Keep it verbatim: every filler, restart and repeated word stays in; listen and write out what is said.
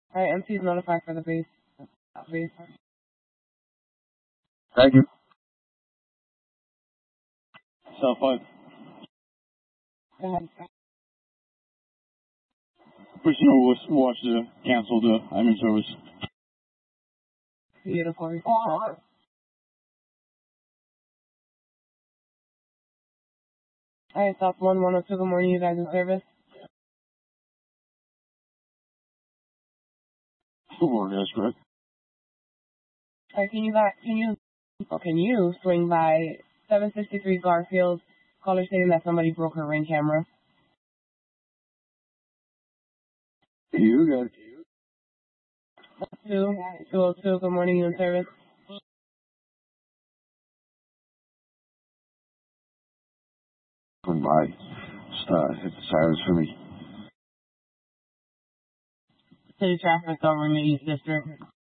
Alright, M C is notified for the base. Uh, base. Thank you. South five. Go ahead. Prisoner was watched to cancel the admin service. Beautiful. Oh. Alright, South one, one oh two, good morning, you guys in service. Good morning, that's correct. Alright, can you back, can you, or can you swing by seven sixty-three Garfield, caller stating that somebody broke her ring camera? You got it. Two, two oh two, good morning, you in service. Come by. Just uh, hit the sirens for me. City traffic, government district.